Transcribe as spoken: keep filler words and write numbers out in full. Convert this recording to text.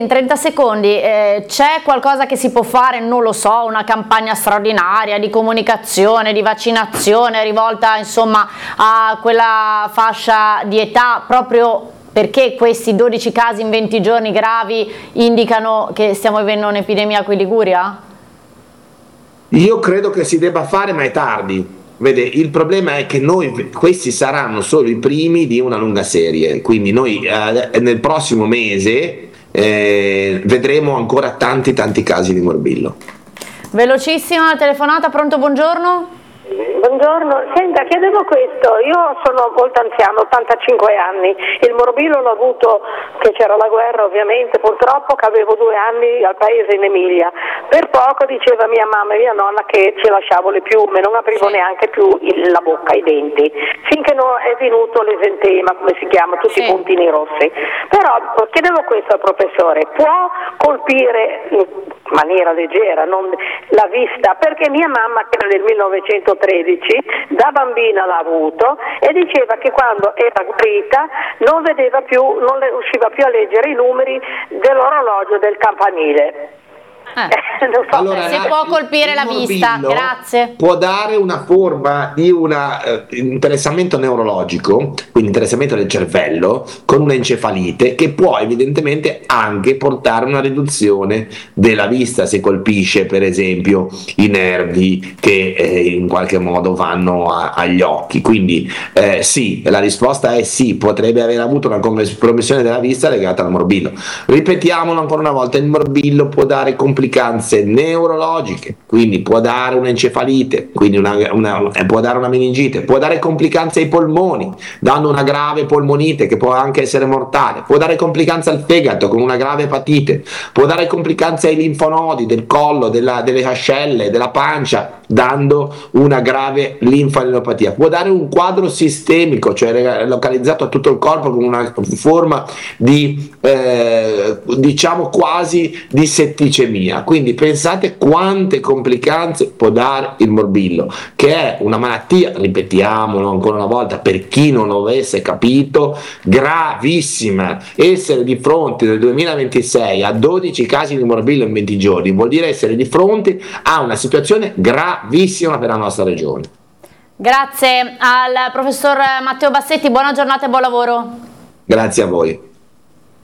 In trenta secondi, eh, c'è qualcosa che si può fare, non lo so, una campagna straordinaria di comunicazione, di vaccinazione rivolta insomma a quella fascia di età, proprio perché questi dodici casi in venti giorni gravi indicano che stiamo vivendo un'epidemia qui in Liguria? Io credo che si debba fare, ma è tardi. Vede, il problema è che noi, questi saranno solo i primi di una lunga serie, quindi noi eh, nel prossimo mese eh, vedremo ancora tanti tanti casi di morbillo. Velocissima telefonata, pronto, buongiorno? Buongiorno, senta, chiedevo questo, io sono molto anziano, ottantacinque anni, il morbillo l'ho avuto, che c'era la guerra ovviamente, purtroppo che avevo due anni al paese in Emilia, per poco diceva mia mamma e mia nonna che ci lasciavo le piume, non aprivo neanche più il, la bocca, i denti, finché non è venuto l'esentema, come si chiama, tutti sì. I puntini rossi. Però chiedevo questo al professore, può colpire in maniera leggera non la vista, perché mia mamma che era nel millenovecentotredici da bambina l'ha avuto e diceva che quando era guarita non vedeva più, non le riusciva più a leggere i numeri dell'orologio del campanile. Eh. Non so allora, se può colpire la vista, grazie. Può dare una forma di un uh, interessamento neurologico, quindi interessamento del cervello, con un'encefalite che può evidentemente anche portare a una riduzione della vista se colpisce per esempio i nervi che eh, in qualche modo vanno a, agli occhi. Quindi eh, sì, la risposta è sì, potrebbe aver avuto una compromissione della vista legata al morbillo. Ripetiamolo ancora una volta, il morbillo può dare complicazioni complicanze neurologiche, quindi può dare un'encefalite, quindi una, una, può dare una meningite, può dare complicanze ai polmoni, dando una grave polmonite che può anche essere mortale, può dare complicanze al fegato con una grave epatite, può dare complicanze ai linfonodi del collo, della, delle ascelle, della pancia, dando una grave linfadenopatia, può dare un quadro sistemico, cioè localizzato a tutto il corpo con una forma di eh, diciamo quasi di setticemia. Quindi pensate quante complicanze può dare il morbillo, che è una malattia, ripetiamolo ancora una volta per chi non lo avesse capito, gravissima. Essere di fronte nel duemilaventisei a dodici casi di morbillo in venti giorni vuol dire essere di fronte a una situazione gravissima per la nostra regione. Grazie al professor Matteo Bassetti, buona giornata e buon lavoro. Grazie a voi.